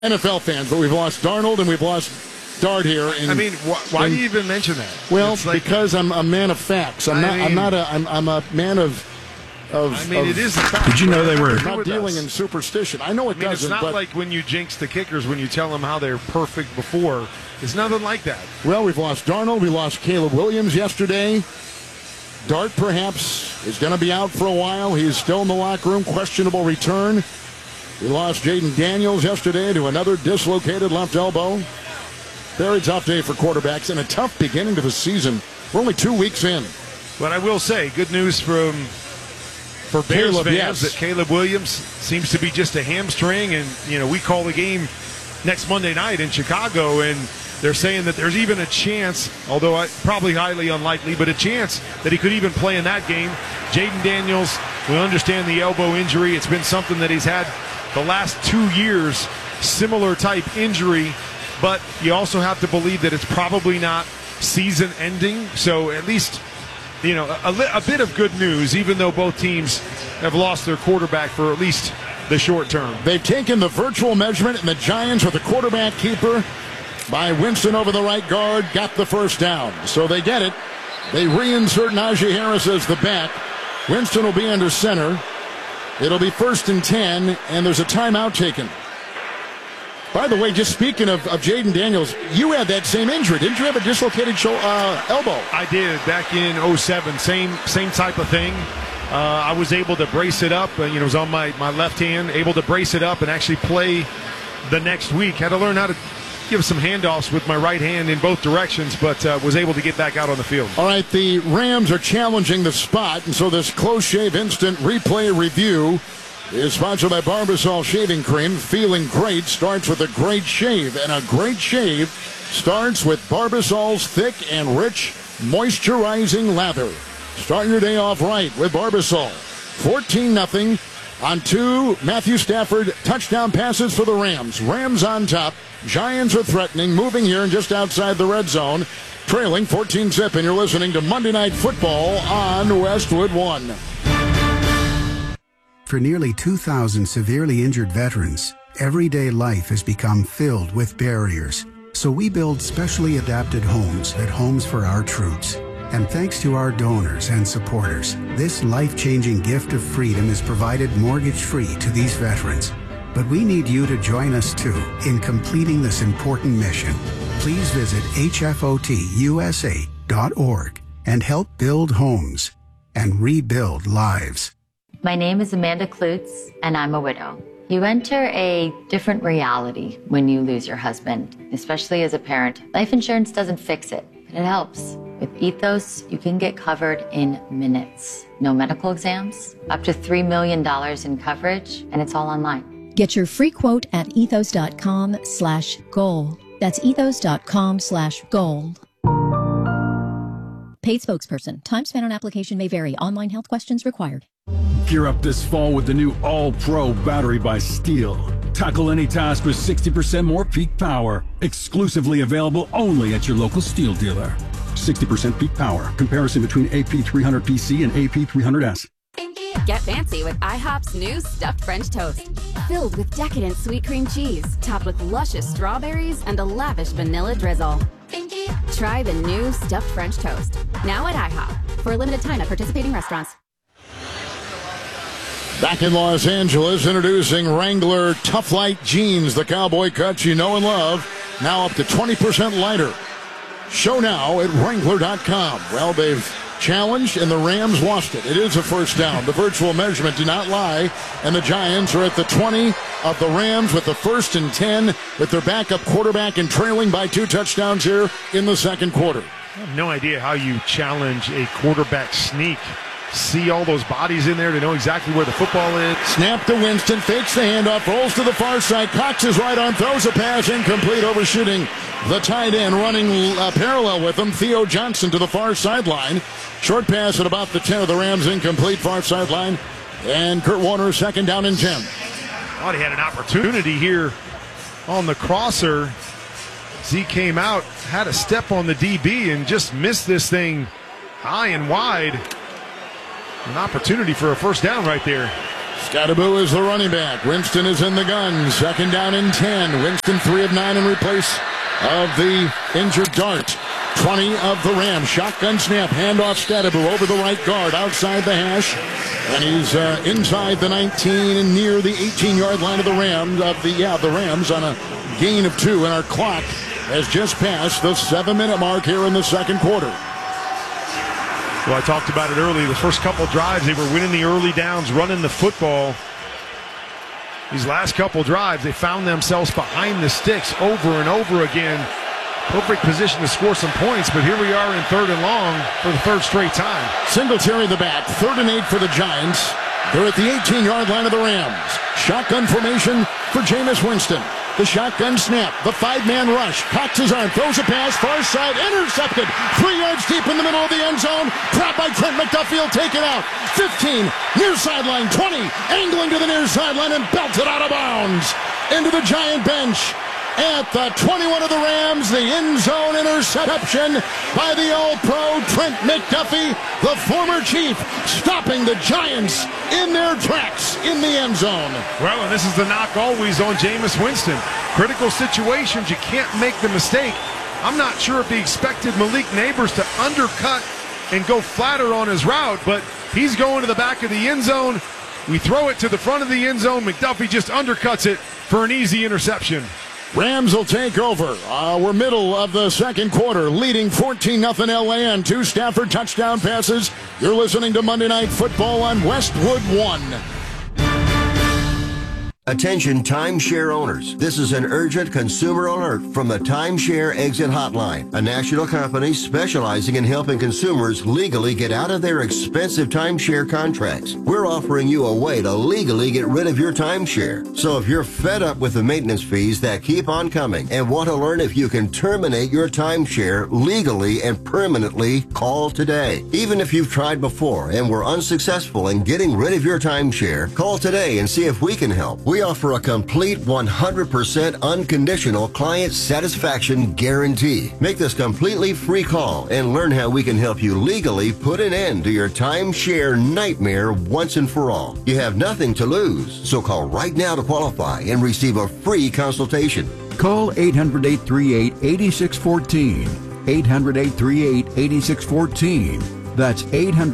NFL fans, but we've lost Darnold and we've lost Dart here. Why do you even mention that? Well, because I'm a man of facts. I'm a man of. It is a fact. Did you know they were not dealing in superstition? I know it doesn't. It's not like when you jinx the kickers when you tell them how they're perfect before. It's nothing like that. Well, we've lost Darnold. We lost Caleb Williams yesterday. Dart perhaps is going to be out for a while. He's still in the locker room. Questionable return. We lost Jaden Daniels yesterday to another dislocated left elbow. Very tough day for quarterbacks and a tough beginning to the season. We're only 2 weeks in. But I will say, good news for Bears Caleb, fans, yes, that Caleb Williams seems to be just a hamstring. And, we call the game next Monday night in Chicago, and they're saying that there's even a chance, although probably highly unlikely, but a chance that he could even play in that game. Jaden Daniels, we understand the elbow injury. It's been something that he's had the last 2 years, similar type injury, but you also have to believe that it's probably not season ending. So at least, a bit of good news, even though both teams have lost their quarterback for at least the short term. They've taken the virtual measurement, and the Giants with the quarterback keeper by Winston over the right guard got the first down. So they get it. They reinsert Najee Harris as the back. Winston will be under center. It'll be 1st and 10, and there's a timeout taken. By the way, just speaking of Jaden Daniels, you had that same injury. Didn't you have a dislocated elbow? I did, back in 2007. Same type of thing. I was able to brace it up. It was on my left hand, able to brace it up and actually play the next week. Had to learn how to give some handoffs with my right hand in both directions, but was able to get back out on the field. All right, the Rams are challenging the spot, and so this close shave instant replay review is sponsored by Barbasol Shaving Cream. Feeling great starts with a great shave, and a great shave starts with Barbasol's thick and rich moisturizing lather. Start your day off right with Barbasol. 14-0 on 2 Matthew Stafford touchdown passes for the Rams. Rams on top. Giants are threatening, moving here and just outside the red zone, trailing 14-0, and you're listening to Monday Night Football on Westwood One. For nearly 2,000 severely injured veterans, everyday life has become filled with barriers. So we build specially adapted homes at Homes for Our Troops. And thanks to our donors and supporters, this life-changing gift of freedom is provided mortgage-free to these veterans. But we need you to join us, too, in completing this important mission. Please visit hfotusa.org and help build homes and rebuild lives. My name is Amanda Klutz, and I'm a widow. You enter a different reality when you lose your husband, especially as a parent. Life insurance doesn't fix it, but it helps. With Ethos, you can get covered in minutes. No medical exams, up to $3 million in coverage, and it's all online. Get your free quote at ethos.com/goal. That's ethos.com/goal. Paid spokesperson. Time spent on application may vary. Online health questions required. Gear up this fall with the new All-Pro battery by Steel. Tackle any task with 60% more peak power. Exclusively available only at your local Steel dealer. 60% peak power. Comparison between AP300PC and AP300S. Get fancy with IHOP's new stuffed French toast. Filled with decadent sweet cream cheese, topped with luscious strawberries and a lavish vanilla drizzle. Try the new stuffed French toast. Now at IHOP. For a limited time at participating restaurants. Back in Los Angeles, introducing Wrangler Tough Light jeans, the cowboy cuts you know and love, now up to 20% lighter. Show now at Wrangler.com. Well, they've challenged, and the Rams lost it. It is a first down. The virtual measurement did not lie, and the Giants are at the 20 of the Rams with the 1st and 10 with their backup quarterback and trailing by 2 touchdowns here in the second quarter. I have no idea how you challenge a quarterback sneak. See all those bodies in there to know exactly where the football is. Snap to Winston, fakes the handoff, rolls to the far side. Cox is right on, throws a pass, incomplete, overshooting the tight end, running parallel with him. Theo Johnson to the far sideline. Short pass at about the 10 of the Rams, incomplete, far sideline. And Kurt Warner, 2nd down and 10. Thought he had an opportunity here on the crosser. Z came out, had a step on the DB, and just missed this thing high and wide. An opportunity for a first down right there. Scadaboo is the running back. Winston is in the gun. Second down and 10. Winston 3 of 9 in replace of the injured Dart. 20 of the Rams. Shotgun snap. Handoff Scadaboo over the right guard outside the hash. And he's inside the 19 and near the 18-yard line of the Rams. The Rams on a gain of 2. And our clock has just passed the 7-minute mark here in the second quarter. Well, I talked about it earlier. The first couple drives, they were winning the early downs, running the football. These last couple drives, they found themselves behind the sticks over and over again. Perfect position to score some points, but here we are in 3rd and long for the third straight time. Singletary the back, 3rd and 8 for the Giants. They're at the 18-yard line of the Rams. Shotgun formation for Jameis Winston. The shotgun snap, the 5-man rush. Cocks his arm, throws a pass, far side, intercepted. 3 yards deep in the middle of the end zone. Trapped by Trent McDuffie, he'll take it out. 15, near sideline, 20, angling to the near sideline and belted out of bounds. Into the Giant bench. At the 21 of the Rams, the end zone interception by the All-Pro Trent McDuffie, the former Chief, stopping the Giants in their tracks in the end zone. Well, and this is the knock always on Jameis Winston. Critical situations, you can't make the mistake. I'm not sure if he expected Malik Nabers to undercut and go flatter on his route, but he's going to the back of the end zone. We throw it to the front of the end zone. McDuffie just undercuts it for an easy interception. Rams will take over. We're middle of the second quarter, leading 14-0 LA on 2 Stafford touchdown passes. You're listening to Monday Night Football on Westwood One. Attention timeshare owners. This is an urgent consumer alert from the Timeshare Exit Hotline, a national company specializing in helping consumers legally get out of their expensive timeshare contracts. We're offering you a way to legally get rid of your timeshare. So if you're fed up with the maintenance fees that keep on coming and want to learn if you can terminate your timeshare legally and permanently, call today. Even if you've tried before and were unsuccessful in getting rid of your timeshare, call today and see if we can help. We offer a complete 100% unconditional client satisfaction guarantee. Make this completely free call and learn how we can help you legally put an end to your timeshare nightmare once and for all. You have nothing to lose, so call right now to qualify and receive a free consultation. Call 800-838-8614. 800-838-8614. That's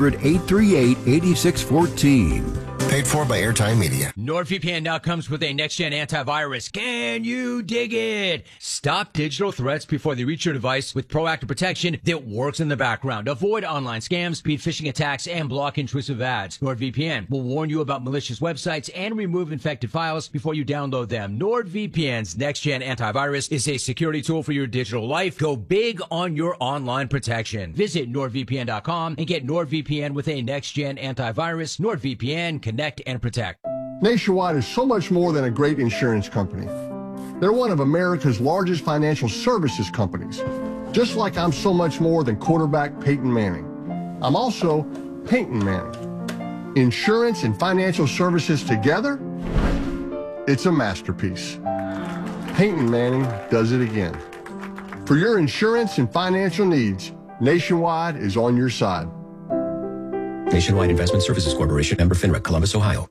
800-838-8614. Paid for by Airtime Media. NordVPN now comes with a next-gen antivirus. Can you dig it? Stop digital threats before they reach your device with proactive protection that works in the background. Avoid online scams, speed phishing attacks, and block intrusive ads. NordVPN will warn you about malicious websites and remove infected files before you download them. NordVPN's next-gen antivirus is a security tool for your digital life. Go big on your online protection. Visit NordVPN.com and get NordVPN with a next-gen antivirus. NordVPN, connect and protect. Nationwide is so much more than a great insurance company. They're one of America's largest financial services companies. Just like I'm so much more than quarterback Peyton Manning. I'm also Peyton Manning. Insurance and financial services together, it's a masterpiece. Peyton Manning does it again. For your insurance and financial needs, Nationwide is on your side. Nationwide Investment Services Corporation, member FINRA, Columbus, Ohio.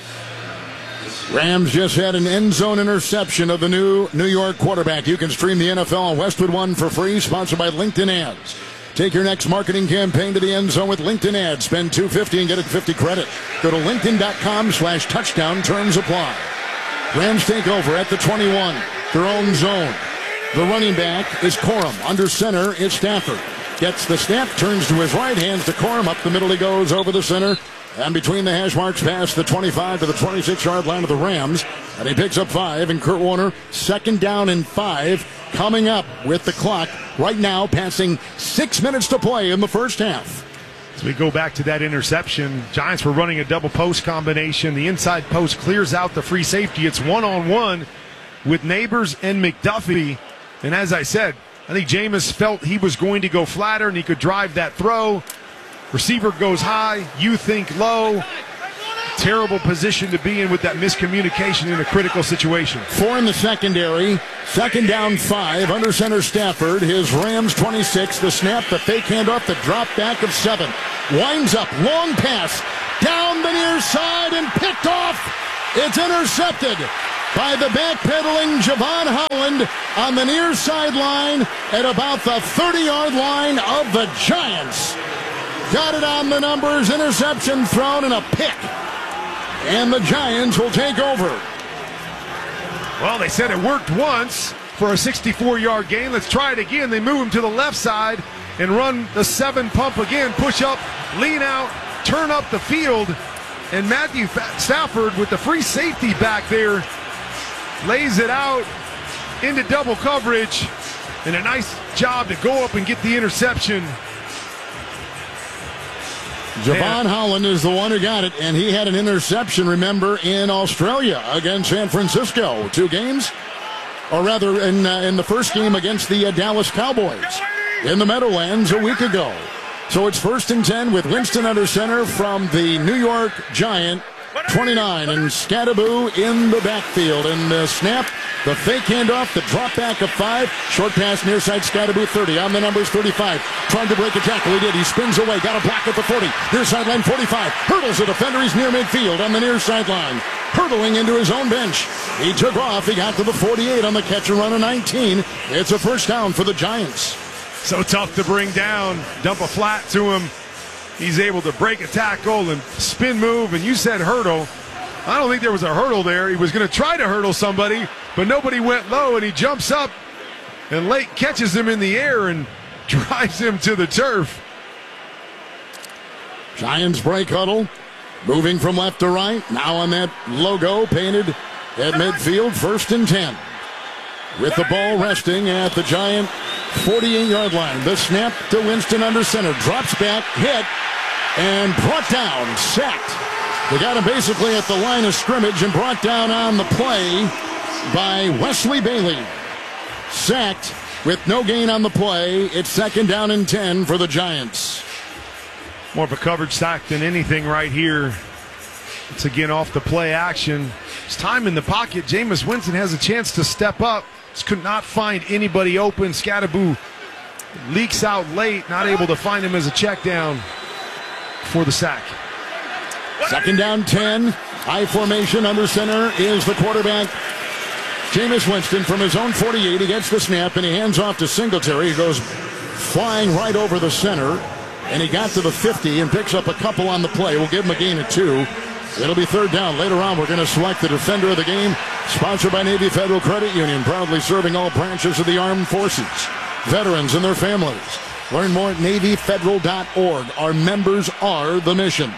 Rams just had an end zone interception of the new New York quarterback. You can stream the NFL on Westwood One for free, sponsored by LinkedIn Ads. Take your next marketing campaign to the end zone with LinkedIn Ads. Spend $250 and get it 50 credit. Go to linkedin.com/touchdown. Terms apply. Rams take over at the 21, their own zone. The running back is Corum. Under center is Stafford. Gets the snap, turns to his right, hands to Corum. Up the middle he goes, over the center. And between the hash marks, past the 25 to the 26-yard line of the Rams. And he picks up 5. And Kurt Warner, 2nd down and 5. Coming up with the clock right now, passing 6 minutes to play in the first half. As we go back to that interception, Giants were running a double post combination. The inside post clears out the free safety. It's one-on-one with Nabers and McDuffie. And as I said, I think Jameis felt he was going to go flatter and he could drive that throw. Receiver goes high, you think low. Terrible position to be in with that miscommunication in a critical situation. 4 in the secondary. 2nd down 5. Under center Stafford. His Rams 26. The snap, the fake handoff, the drop back of 7. Winds up. Long pass. down the near side and picked off. It's intercepted by the backpedaling Javon Holland on the near sideline at about the 30-yard line of the Giants. Got it on the numbers, interception thrown, and a pick. And the Giants will take over. Well, they said it worked once for a 64-yard gain. Let's try it again. They move him to the left side and run the 7 pump again. Push up, lean out, turn up the field. And Matthew Stafford with the free safety back there lays it out into double coverage. And a nice job to go up and get the interception. Javon Holland is the one who got it, and he had an interception, remember, in Australia against San Francisco. 2 games, or rather in the first game against the Dallas Cowboys in the Meadowlands a week ago. So it's 1st and 10 with Winston under center from the New York Giant 29, and Scadaboo in the backfield. And the snap, the fake handoff, the drop back of 5, short pass near side, Scadaboo 30, on the numbers 35, trying to break a tackle, he did, he spins away, got a block at the 40, near sideline 45, hurdles a defender, he's near midfield on the near sideline, hurtling into his own bench. He took off, he got to the 48 on the catch and run of 19. It's a first down for the Giants. So tough to bring down, dump a flat to him. He's able to break a tackle and spin move, and you said hurdle. I don't think there was a hurdle there. He was going to try to hurdle somebody, but nobody went low, and he jumps up, and Lake catches him in the air and drives him to the turf. Giants break huddle, moving from left to right. Now on that logo painted at midfield, 1st and 10. With the ball resting at the Giant 48-yard line. The snap to Winston under center. Drops back, hit, and brought down, sacked. They got him basically at the line of scrimmage and brought down on the play by Wesley Bailey. Sacked with no gain on the play. It's 2nd down and 10 for the Giants. More of a coverage sack than anything right here. It's again off the play action. It's time in the pocket. Jameis Winston has a chance to step up. Just could not find anybody open. Scadaboo leaks out late, not able to find him as a check down for the sack. 2nd down 10. High formation under center is the quarterback, Jameis Winston, from his own 48. He gets the snap and he hands off to Singletary. He goes flying right over the center, and he got to the 50 and picks up a couple on the play. We'll give him a gain of 2. It'll be 3rd down. Later on, we're going to select the defender of the game. Sponsored by Navy Federal Credit Union, proudly serving all branches of the armed forces, veterans and their families. Learn more at NavyFederal.org. Our members are the mission.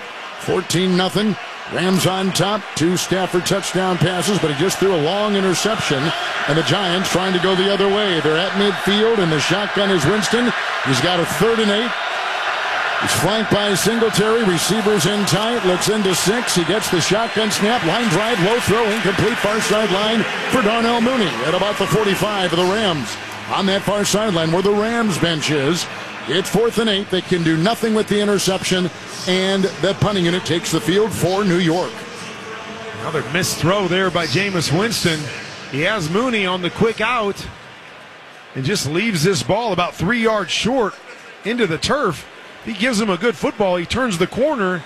14-0. Rams on top. 2 Stafford touchdown passes, but he just threw a long interception. And the Giants trying to go the other way. They're at midfield, and the shotgun is Winston. He's got a 3rd and 8. He's flanked by Singletary. Receivers in tight. Looks into 6. He gets the shotgun snap. Line drive. Low throw. Incomplete. Far sideline for Darnell Mooney at about the 45 of the Rams. On that far sideline where the Rams bench is. It's 4th and 8. They can do nothing with the interception. And the punting unit takes the field for New York. Another missed throw there by Jameis Winston. He has Mooney on the quick out and just leaves this ball about 3 yards short into the turf. He gives him a good football. He turns the corner.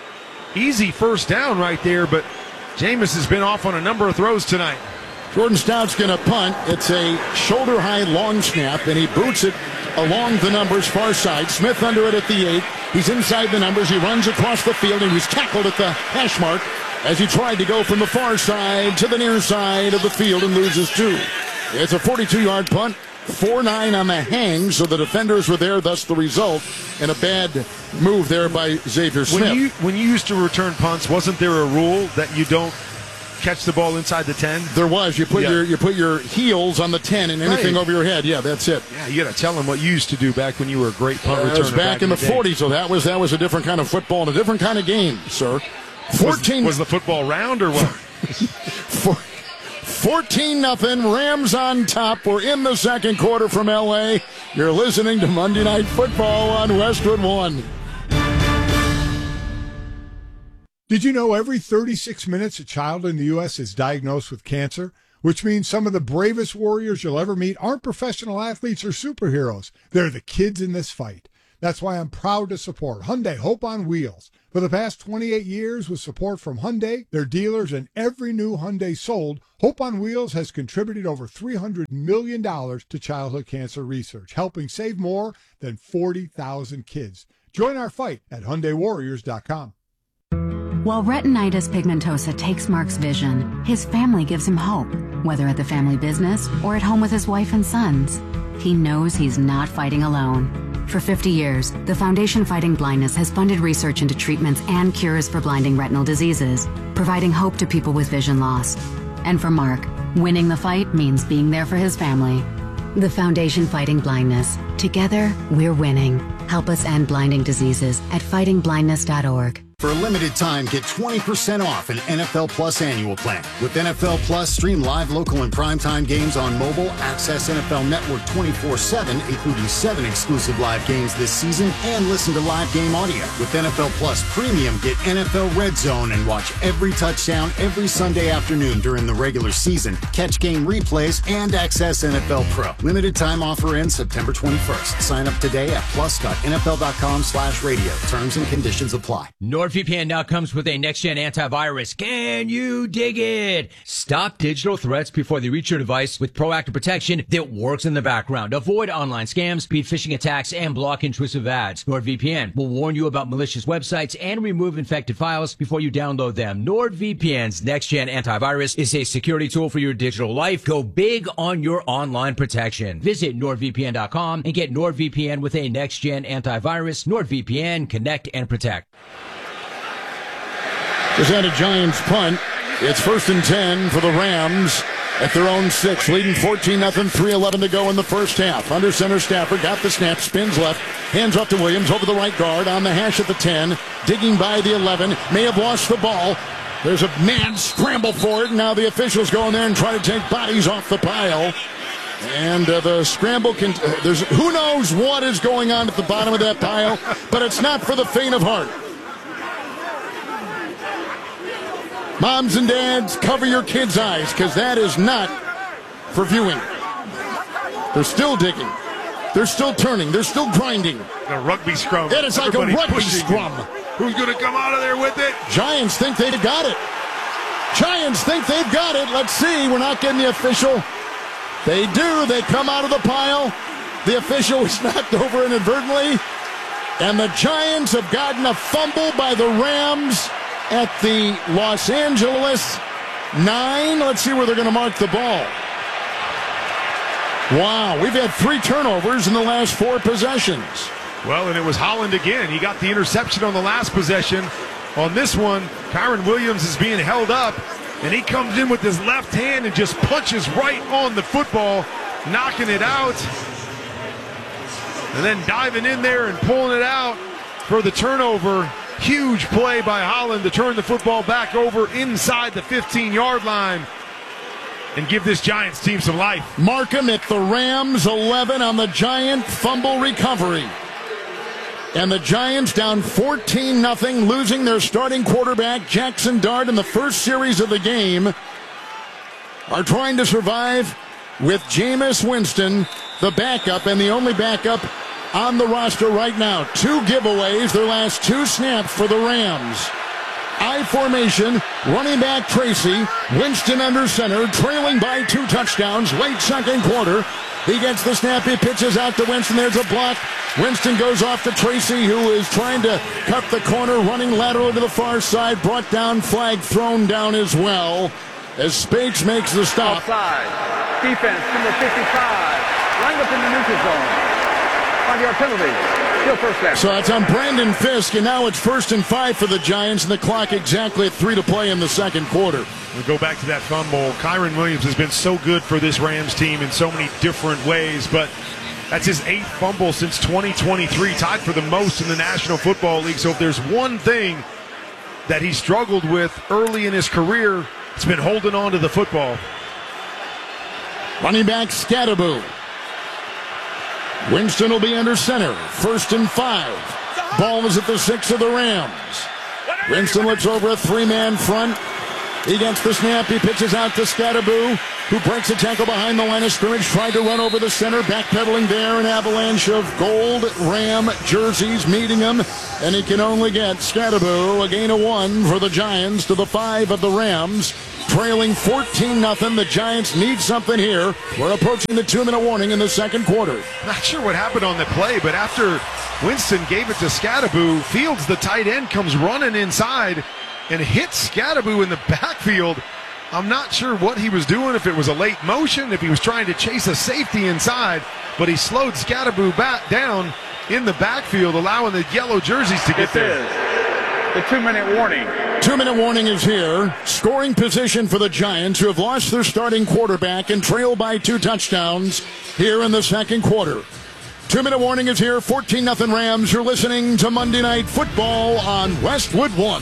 Easy first down right there, but Jameis has been off on a number of throws tonight. Jordan Stout's going to punt. It's a shoulder-high long snap, and he boots it along the numbers far side. Smith under it at the 8. He's inside the numbers. He runs across the field, and he's tackled at the hash mark as he tried to go from the far side to the near side of the field and loses 2. It's a 42-yard punt. 4-9 on the hang, so the defenders were there, thus the result, and a bad move there by Xavier Smith. When you used to return punts, wasn't there a rule that you don't catch the ball inside the 10? There was. You put your heels on the 10 and anything over your head. Yeah, that's it. Yeah, you got to tell them what you used to do back when you were a great punt returner. It was back in the 40s, so that was a different kind of football and a different kind of game, sir. 14 was the football round or what? 14-0, Rams on top. We're in the second quarter from L.A. You're listening to Monday Night Football on Westwood One. Did you know every 36 minutes a child in the U.S. is diagnosed with cancer? Which means some of the bravest warriors you'll ever meet aren't professional athletes or superheroes. They're the kids in this fight. That's why I'm proud to support Hyundai Hope on Wheels. For the past 28 years, with support from Hyundai, their dealers, and every new Hyundai sold, Hope on Wheels has contributed over $300 million to childhood cancer research, helping save more than 40,000 kids. Join our fight at HyundaiWarriors.com. While retinitis pigmentosa takes Mark's vision, his family gives him hope, whether at the family business or at home with his wife and sons. He knows he's not fighting alone. For 50 years, the Foundation Fighting Blindness has funded research into treatments and cures for blinding retinal diseases, providing hope to people with vision loss. And for Mark, winning the fight means being there for his family. The Foundation Fighting Blindness. Together, we're winning. Help us end blinding diseases at fightingblindness.org. For a limited time, get 20% off an NFL Plus annual plan. With NFL Plus, stream live, local, and primetime games on mobile, access NFL Network 24/7, including 7 exclusive live games this season, and listen to live game audio. With NFL Plus Premium, get NFL Red Zone and watch every touchdown every Sunday afternoon during the regular season. Catch game replays and access NFL Pro. Limited time offer ends September 21st. Sign up today at plus.nfl.com/radio. Terms and conditions apply. NordVPN now comes with a next-gen antivirus. Can you dig it? Stop digital threats before they reach your device with proactive protection that works in the background. Avoid online scams, speed phishing attacks, and block intrusive ads. NordVPN will warn you about malicious websites and remove infected files before you download them. NordVPN's next-gen antivirus is a security tool for your digital life. Go big on your online protection. Visit NordVPN.com and get NordVPN with a next-gen antivirus. NordVPN, connect and protect. Just had a Giants punt. It's 1st and 10 for the Rams at their own 6, leading 14-0, 3:11 to go in the first half. Under center, Stafford got the snap, spins left, hands off to Williams over the right guard, on the hash at the 10, digging by the 11, may have lost the ball. There's a mad scramble for it, and now the officials go in there and try to take bodies off the pile. And the scramble there's who knows what is going on at the bottom of that pile, but it's not for the faint of heart. Moms and dads, cover your kids' eyes, because that is not for viewing. They're still digging. They're still turning. They're still grinding. A rugby scrum. It is like a rugby scrum. Who's going to come out of there with it? Giants think they've got it. Giants think they've got it. Let's see. We're not getting the official. They do. They come out of the pile. The official was knocked over inadvertently. And the Giants have gotten a fumble by the Rams at the Los Angeles 9. Let's see where they're going to mark the ball. Wow, we've had 3 turnovers in the last 4 possessions. Well, and it was Holland again. He got the interception on the last possession. On this one, Kyren Williams is being held up, and he comes in with his left hand and just punches right on the football, knocking it out. And then diving in there and pulling it out for the turnover. Huge play by Holland to turn the football back over inside the 15-yard line and give this Giants team some life. Markham at the Rams 11 on the Giant fumble recovery. And the Giants down 14-0, losing their starting quarterback, Jackson Dart, in the first series of the game, are trying to survive with Jameis Winston, the backup, and the only backup on the roster right now. 2 giveaways, their last 2 snaps for the Rams. I formation, running back Tracy, Winston under center, trailing by 2 touchdowns, late second quarter. He gets the snap, he pitches out to Winston, there's a block. Winston goes off to Tracy, who is trying to cut the corner, running lateral to the far side, brought down, flag thrown down as well, as Spates makes the stop. Offside. Defense, number 55, lined up in the neutral zone. 5-yard penalty. Still first down. So it's on Brandon Fisk, and now it's 1st and 5 for the Giants, and the clock exactly at 3 to play in the second quarter. We go back to that fumble. Kyren Williams has been so good for this Rams team in so many different ways, but that's his 8th fumble since 2023, tied for the most in the National Football League. So if there's one thing that he struggled with early in his career, it's been holding on to the football. Running back Scatterboo. Winston will be under center. 1st and 5. Ball is at the 6 of the Rams. Winston looks over a 3-man front. He gets the snap. He pitches out to Scatterboo. who breaks a tackle behind the line of scrimmage, tried to run over the center, backpedaling there, an avalanche of gold Ram jerseys meeting him, and he can only get Scadaboo, a gain of 1 for the Giants to the 5 of the Rams. Trailing 14-0. The Giants need something here. We're approaching the 2-minute warning in the second quarter. Not sure what happened on the play, but after Winston gave it to Scadaboo, Fields, the tight end, comes running inside and hits Scadaboo in the backfield. I'm not sure what he was doing, if it was a late motion, if he was trying to chase a safety inside, but he slowed Scadaboo back down in the backfield, allowing the yellow jerseys to get there. The 2-minute warning. 2-minute warning is here. Scoring position for the Giants, who have lost their starting quarterback and trail by 2 touchdowns here in the second quarter. 2-minute warning is here. 14-0 Rams. You're listening to Monday Night Football on Westwood One.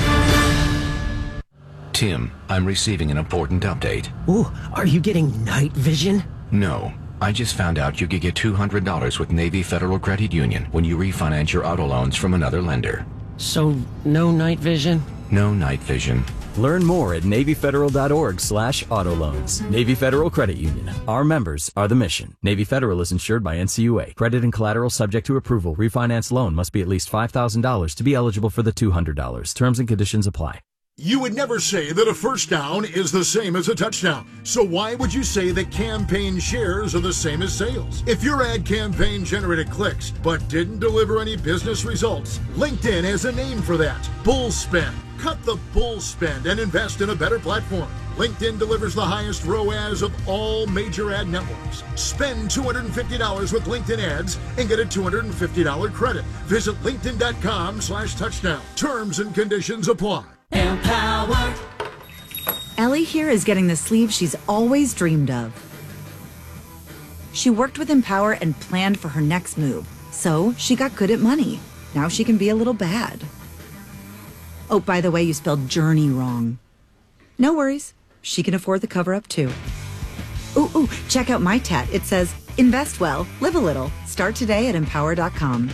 Tim, I'm receiving an important update. Ooh, are you getting night vision? No. I just found out you could get $200 with Navy Federal Credit Union when you refinance your auto loans from another lender. So, no night vision? No night vision. Learn more at NavyFederal.org/auto loans. Navy Federal Credit Union. Our members are the mission. Navy Federal is insured by NCUA. Credit and collateral subject to approval. Refinance loan must be at least $5,000 to be eligible for the $200. Terms and conditions apply. You would never say that a first down is the same as a touchdown. So why would you say that campaign shares are the same as sales? If your ad campaign generated clicks but didn't deliver any business results, LinkedIn has a name for that. Bull spend. Cut the bull spend and invest in a better platform. LinkedIn delivers the highest ROAS of all major ad networks. Spend $250 with LinkedIn ads and get a $250 credit. Visit linkedin.com/touchdown. Terms and conditions apply. Empower. Ellie here is getting the sleeve she's always dreamed of. She worked with Empower and planned for her next move. So she got good at money. Now she can be a little bad. Oh, by the way, you spelled journey wrong. No worries. She can afford the cover-up too. Ooh, check out my tat. It says, invest well, live a little. Start today at empower.com.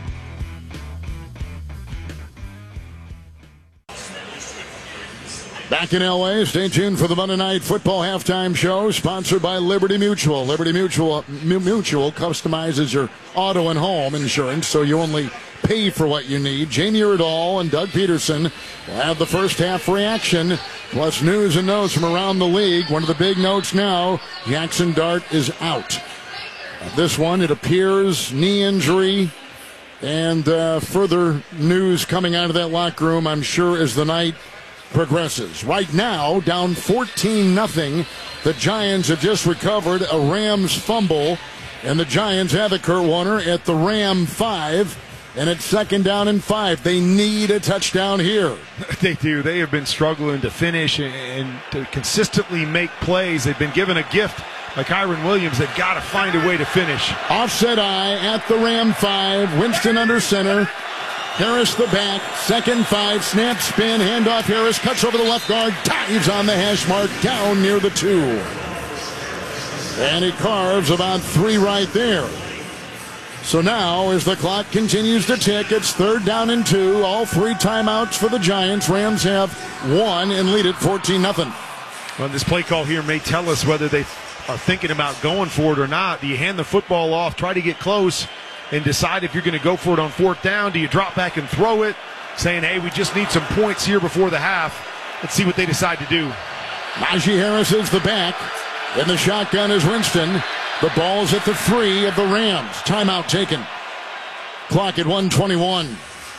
Back in L.A., stay tuned for the Monday Night Football halftime show, sponsored by Liberty Mutual. Liberty Mutual customizes your auto and home insurance, so you only pay for what you need. Jamie Erdahl and Doug Peterson will have the first half reaction, plus news and notes from around the league. One of the big notes now, Jackson Dart is out. This one, it appears, knee injury, and further news coming out of that locker room, I'm sure, as the night progresses. Right now, down 14-0. The Giants have just recovered a Rams fumble, and the Giants have it, Kurt Warner, at the Ram 5, and it's 2nd down and 5. They need a touchdown here. They do. They have been struggling to finish and to consistently make plays. They've been given a gift by Kyron Williams. They've got to find a way to finish. Offset eye at the Ram 5. Winston under center. Harris the back, 2nd 5, snap, spin, handoff. Harris cuts over the left guard, dives on the hash mark, down near the 2. And he carves about 3 right there. So now, as the clock continues to tick, it's 3rd down and 2. All 3 timeouts for the Giants. Rams have 1 and lead it 14-0. Well, this play call here may tell us whether they are thinking about going for it or not. Do you hand the football off, try to get close, and decide if you're going to go for it on 4th down? Do you drop back and throw it, saying, hey, we just need some points here before the half? Let's see what they decide to do. Najee Harris is the back, and the shotgun is Winston. The ball's at the 3 of the Rams. Timeout taken. Clock at 1:21.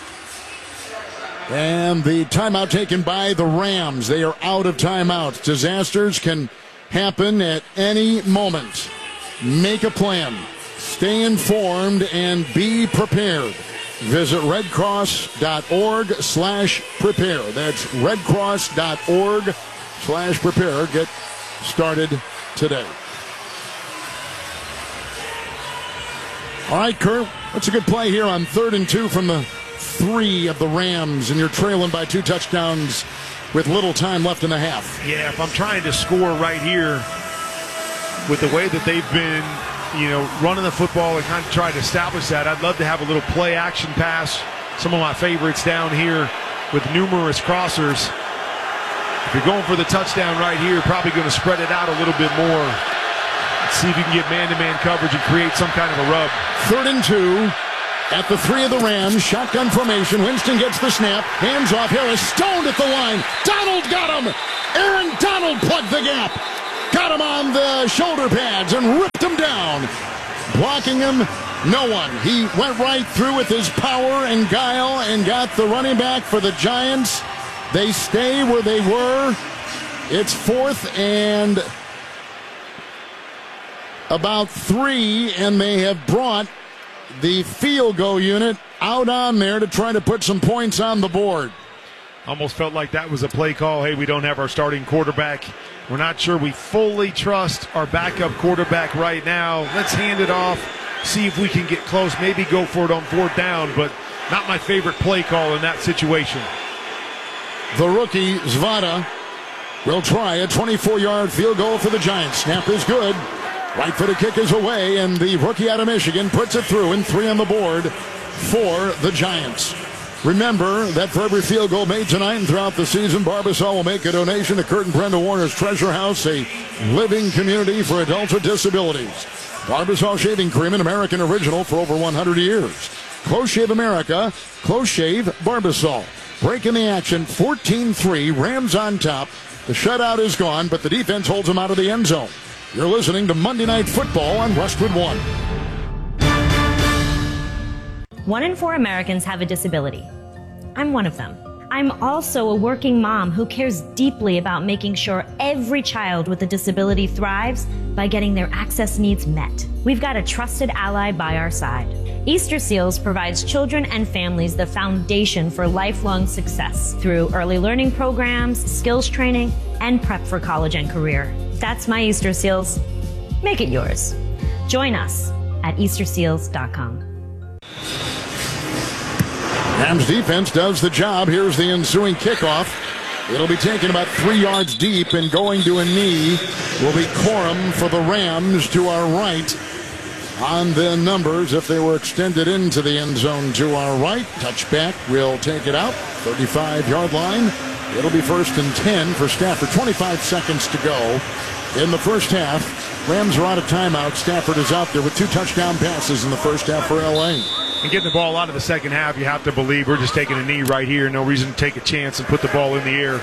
And the timeout taken by the Rams. They are out of timeouts. Disasters can happen at any moment. Make a plan. Stay informed and be prepared. Visit redcross.org/prepare. That's redcross.org/prepare. Get started today. All right, Kurt, what's a good play here on 3rd and 2 from the 3 of the Rams, and you're trailing by 2 touchdowns with little time left in the half? Yeah, if I'm trying to score right here with the way that they've been, running the football and kind of try to establish that, I'd love to have a little play action pass. Some of my favorites down here with numerous crossers. If you're going for the touchdown right here, you're probably going to spread it out a little bit more. Let's see if you can get man-to-man coverage and create some kind of a rub. 3rd and 2 at the 3 of the Rams. Shotgun formation. Winston gets the snap. Hands off. Harris stoned at the line. Donald got him. Aaron Donald plugged the gap. Got him on the shoulder pads and ripped him down. Blocking him, no one. He went right through with his power and guile and got the running back for the Giants. They stay where they were. It's 4th and about 3, and they have brought the field goal unit out on there to try to put some points on the board. Almost felt like that was a play call. Hey, we don't have our starting quarterback. We're not sure we fully trust our backup quarterback right now. Let's hand it off, see if we can get close, maybe go for it on 4th down, but not my favorite play call in that situation. The rookie, Zvada, will try a 24-yard field goal for the Giants. Snap is good. Right foot kick is away, and the rookie out of Michigan puts it through, and 3 on the board for the Giants. Remember that for every field goal made tonight and throughout the season, Barbasol will make a donation to Kurt and Brenda Warner's Treasure House, a living community for adults with disabilities. Barbasol Shaving Cream, an American original for over 100 years. Close Shave America, Close Shave Barbasol. Breaking the action, 14-3, Rams on top. The shutout is gone, but the defense holds them out of the end zone. You're listening to Monday Night Football on Westwood One. 1 in 4 Americans have a disability. I'm one of them. I'm also a working mom who cares deeply about making sure every child with a disability thrives by getting their access needs met. We've got a trusted ally by our side. Easter Seals provides children and families the foundation for lifelong success through early learning programs, skills training, and prep for college and career. That's my Easter Seals. Make it yours. Join us at easterseals.com. Rams defense does the job. Here's the ensuing kickoff. It'll be taken about 3 yards deep, and going to a knee will be Corum for the Rams to our right. On the numbers, if they were extended into the end zone to our right, touchback will take it out. 35-yard line. It'll be 1st and 10 for Stafford. 25 seconds to go in the first half. Rams are out of timeout. Stafford is out there with 2 touchdown passes in the first half for L.A. And getting the ball out of the second half, you have to believe we're just taking a knee right here. No reason to take a chance and put the ball in the air.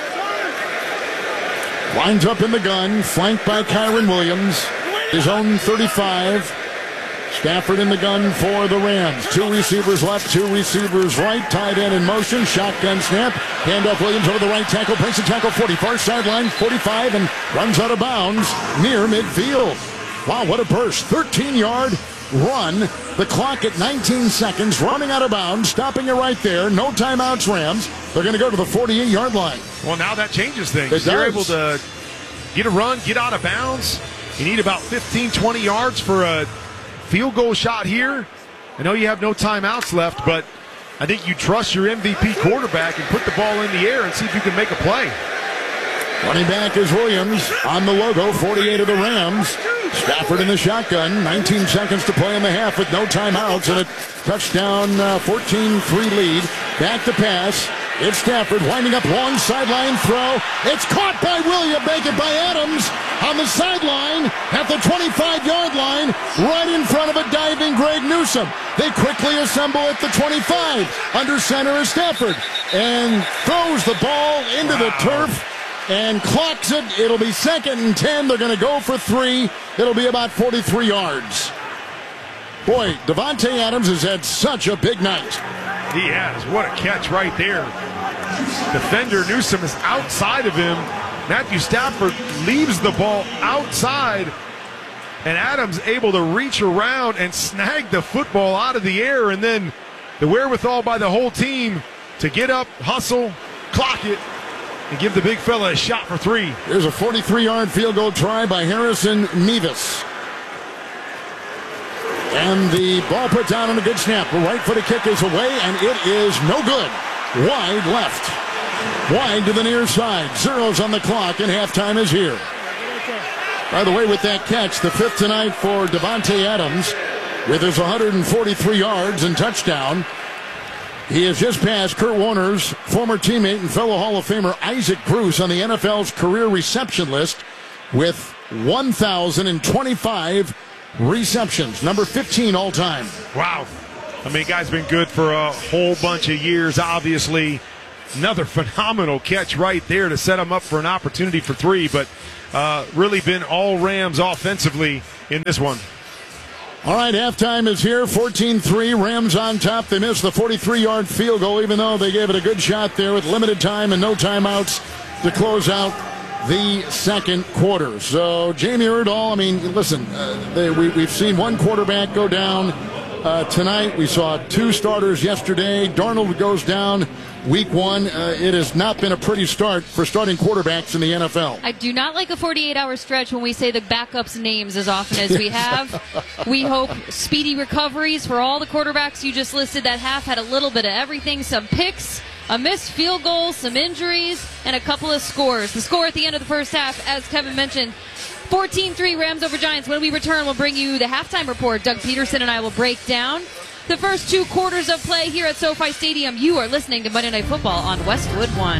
Lines up in the gun, flanked by Kyron Williams. His own 35. Stafford in the gun for the Rams. 2 receivers left, 2 receivers right. Tight end in motion. Shotgun snap. Handoff Williams over the right tackle. Breaks the tackle 40. Far sideline 45 and runs out of bounds near midfield. Wow, what a burst. 13-yard run. The clock at 19 seconds. Running out of bounds. Stopping it right there. No timeouts, Rams. They're going to go to the 48-yard line. Well, now that changes things. You're able to get a run, get out of bounds. You need about 15, 20 yards for a field goal shot here. I know you have no timeouts left, but I think you trust your MVP quarterback and put the ball in the air and see if you can make a play. Running back is Williams on the logo, 48 of the Rams. Stafford in the shotgun, 19 seconds to play in the half with no timeouts, and a touchdown 14-3 lead. Back to pass. It's Stafford winding up long sideline throw. It's caught by Williams, make it by Adams on the sideline at the 25-yard line, right in front of a diving Greg Newsome. They quickly assemble at the 25. Under center is Stafford and throws the ball into the turf and clocks it. It'll be 2nd and 10. They're going to go for 3. It'll be about 43 yards. Boy, Davante Adams has had such a big night. He has. What a catch right there. Defender Newsome is outside of him. Matthew Stafford leaves the ball outside, and Adams able to reach around and snag the football out of the air, and then the wherewithal by the whole team to get up, hustle, clock it, and give the big fella a shot for 3. Here's a 43-yard field goal try by Harrison Mevis. And the ball put down on a good snap. The right-footed kick is away, and it is no good. Wide left. Wide to the near side. Zeros on the clock, and halftime is here. By the way, with that catch, the 5th tonight for Davante Adams, with his 143 yards and touchdown. He has just passed Kurt Warner's former teammate and fellow Hall of Famer Isaac Bruce on the NFL's career reception list with 1,025 receptions. Number 15 all time. Wow. I mean, guy's been good for a whole bunch of years, obviously. Another phenomenal catch right there to set him up for an opportunity for 3, but really been all Rams offensively in this one. All right, halftime is here. 14-3, Rams on top. They missed the 43-yard field goal, even though they gave it a good shot there with limited time and no timeouts to close out the second quarter. So, Jamie Erdahl, I mean, listen, we've seen one quarterback go down tonight. We saw 2 starters yesterday. Darnold goes down week 1. It has not been a pretty start for starting quarterbacks in the NFL. I do not like a 48-hour stretch when we say the backups' names as often as we have. We hope speedy recoveries for all the quarterbacks you just listed. That half had a little bit of everything, some picks, a missed field goal, some injuries, and a couple of scores. The score at the end of the first half, as Kevin mentioned, 14-3 Rams over Giants. When we return, we'll bring you the halftime report. Doug Peterson and I will break down the first 2 quarters of play here at SoFi Stadium. You are listening to Monday Night Football on Westwood One.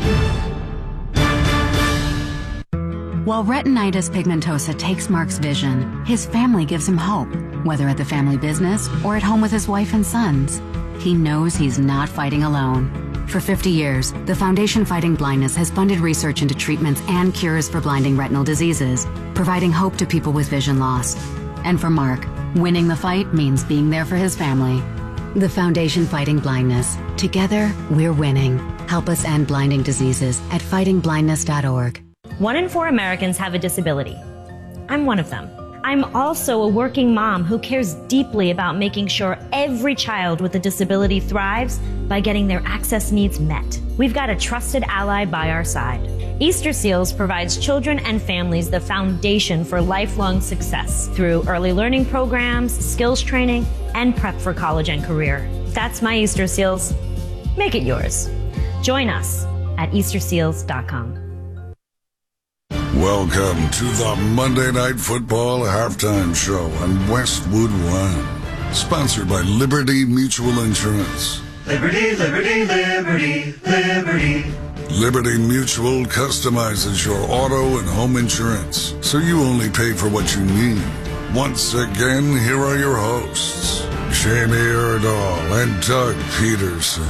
While retinitis pigmentosa takes Mark's vision, his family gives him hope, whether at the family business or at home with his wife and sons. He knows he's not fighting alone. For 50 years, the Foundation Fighting Blindness has funded research into treatments and cures for blinding retinal diseases, providing hope to people with vision loss. And for Mark, winning the fight means being there for his family. The Foundation Fighting Blindness. Together, we're winning. Help us end blinding diseases at fightingblindness.org. 1 in 4 Americans have a disability. I'm one of them. I'm also a working mom who cares deeply about making sure every child with a disability thrives by getting their access needs met. We've got a trusted ally by our side. Easter Seals provides children and families the foundation for lifelong success through early learning programs, skills training, and prep for college and career. That's my Easter Seals. Make it yours. Join us at EasterSeals.com. Welcome to the Monday Night Football Halftime Show on Westwood One. Sponsored by Liberty Mutual Insurance. Liberty, Liberty, Liberty, Liberty. Liberty Mutual customizes your auto and home insurance, so you only pay for what you need. Once again, here are your hosts, Jamie Erdahl and Doug Peterson.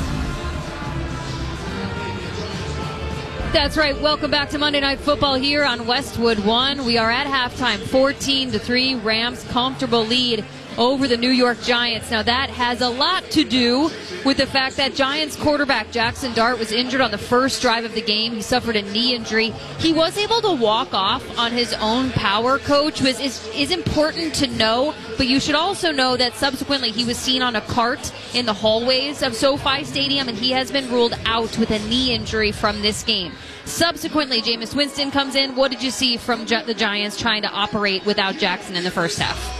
That's right. Welcome back to Monday Night Football here on Westwood One. We are at halftime, 14-3. Rams comfortable lead over the New York Giants. Now that has a lot to do with the fact that Giants quarterback Jackson Dart was injured on the first drive of the game. He suffered a knee injury. He was able to walk off on his own power, Coach, which is important to know, but you should also know that subsequently he was seen on a cart in the hallways of SoFi Stadium, and he has been ruled out with a knee injury from this game. Subsequently, Jameis Winston comes in. What did you see from the Giants trying to operate without Jackson in the first half?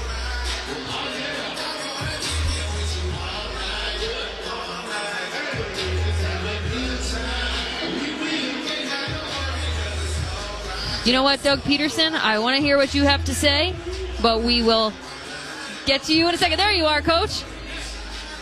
You know what, Doug Peterson? I want to hear what you have to say, but we will get to you in a second. There you are, Coach.